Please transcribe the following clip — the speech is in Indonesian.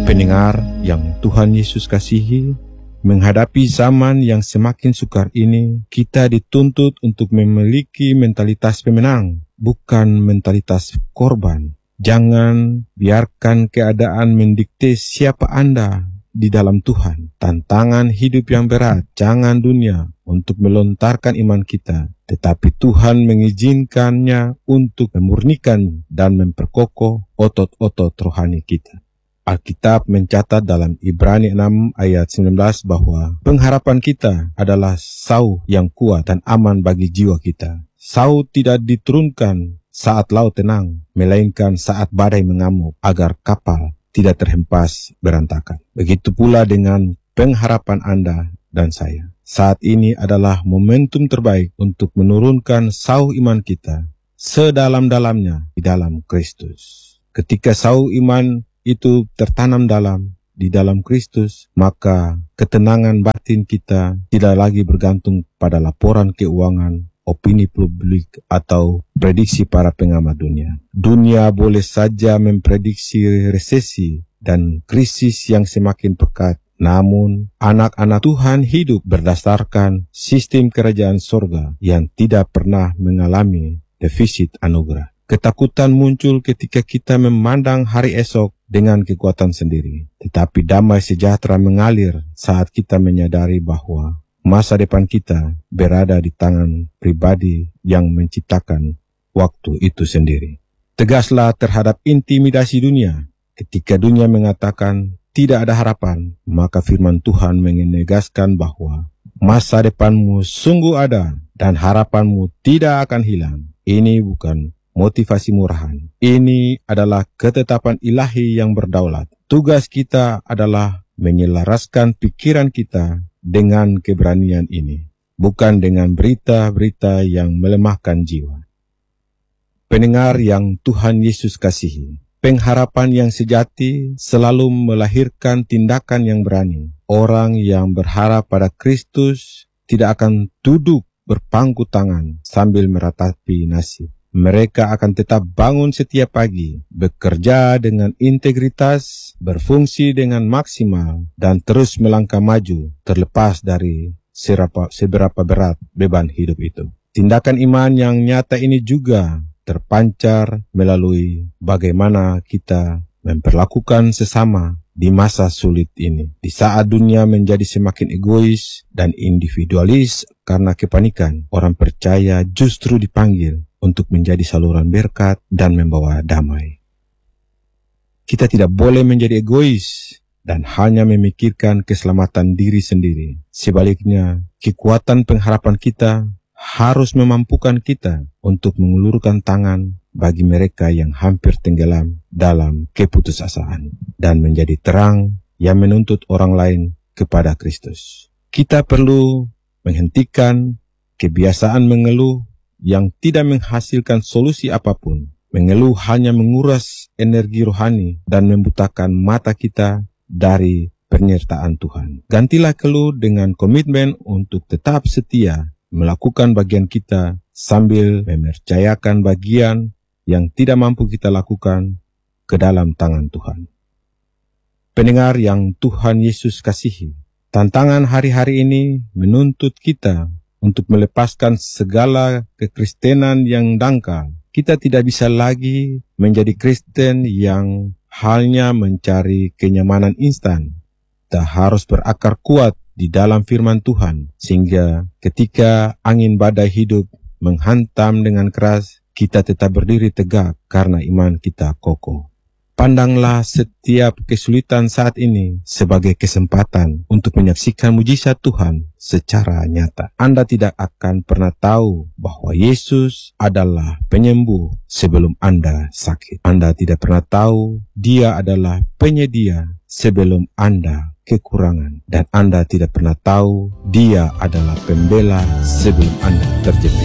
Pendengar yang Tuhan Yesus kasihi, menghadapi zaman yang semakin sukar ini, kita dituntut untuk memiliki mentalitas pemenang, bukan mentalitas korban. Jangan biarkan keadaan mendikte siapa Anda di dalam Tuhan. Tantangan hidup yang berat, jangan dunia untuk melontarkan iman kita, tetapi Tuhan mengizinkannya untuk memurnikan dan memperkokoh otot-otot rohani kita. Alkitab mencatat dalam Ibrani 6 ayat 19 bahwa pengharapan kita adalah sauh yang kuat dan aman bagi jiwa kita. Sauh tidak diturunkan saat laut tenang, melainkan saat badai mengamuk agar kapal tidak terhempas berantakan. Begitu pula dengan pengharapan Anda dan saya. Saat ini adalah momentum terbaik untuk menurunkan sauh iman kita sedalam-dalamnya di dalam Kristus. Ketika sauh iman itu tertanam di dalam Kristus, maka ketenangan batin kita tidak lagi bergantung pada laporan keuangan, opini publik, atau prediksi para pengamat dunia. Dunia boleh saja memprediksi resesi dan krisis yang semakin pekat, namun anak-anak Tuhan hidup berdasarkan sistem kerajaan sorga yang tidak pernah mengalami defisit anugerah. Ketakutan muncul ketika kita memandang hari esok dengan kekuatan sendiri. Tetapi damai sejahtera mengalir saat kita menyadari bahwa masa depan kita berada di tangan pribadi yang menciptakan waktu itu sendiri. Tegaslah terhadap intimidasi dunia. Ketika dunia mengatakan tidak ada harapan, maka firman Tuhan menegaskan bahwa masa depanmu sungguh ada dan harapanmu tidak akan hilang. Ini bukan motivasi murahan. Ini adalah ketetapan ilahi yang berdaulat. Tugas kita adalah menyelaraskan pikiran kita dengan keberanian ini, bukan dengan berita-berita yang melemahkan jiwa. Pendengar yang Tuhan Yesus kasihi, pengharapan yang sejati selalu melahirkan tindakan yang berani. Orang yang berharap pada Kristus tidak akan duduk berpangku tangan sambil meratapi nasib. Mereka akan tetap bangun setiap pagi, bekerja dengan integritas, berfungsi dengan maksimal, dan terus melangkah maju terlepas dari seberapa berat beban hidup itu. Tindakan iman yang nyata ini juga terpancar melalui bagaimana kita memperlakukan sesama di masa sulit ini. Di saat dunia menjadi semakin egois dan individualis karena kepanikan, orang percaya justru dipanggil untuk menjadi saluran berkat dan membawa damai. Kita tidak boleh menjadi egois dan hanya memikirkan keselamatan diri sendiri. Sebaliknya, kekuatan pengharapan kita harus memampukan kita untuk mengulurkan tangan bagi mereka yang hampir tenggelam dalam keputusasaan dan menjadi terang yang menuntut orang lain kepada Kristus. Kita perlu menghentikan kebiasaan mengeluh yang tidak menghasilkan solusi apapun. Mengeluh hanya menguras energi rohani dan membutakan mata kita dari penyertaan Tuhan. Gantilah keluh dengan komitmen untuk tetap setia melakukan bagian kita sambil mempercayakan bagian yang tidak mampu kita lakukan ke dalam tangan Tuhan. Pendengar yang Tuhan Yesus kasihi, tantangan hari-hari ini menuntut kita untuk melepaskan segala kekristenan yang dangkal. Kita tidak bisa lagi menjadi Kristen yang hanya mencari kenyamanan instan. Kita harus berakar kuat di dalam firman Tuhan, sehingga ketika angin badai hidup menghantam dengan keras, kita tetap berdiri tegak karena iman kita kokoh. Pandanglah setiap kesulitan saat ini sebagai kesempatan untuk menyaksikan mujizat Tuhan secara nyata. Anda tidak akan pernah tahu bahwa Yesus adalah penyembuh sebelum Anda sakit. Anda tidak pernah tahu Dia adalah penyedia sebelum Anda kekurangan. Dan Anda tidak pernah tahu Dia adalah pembela sebelum Anda terjepit.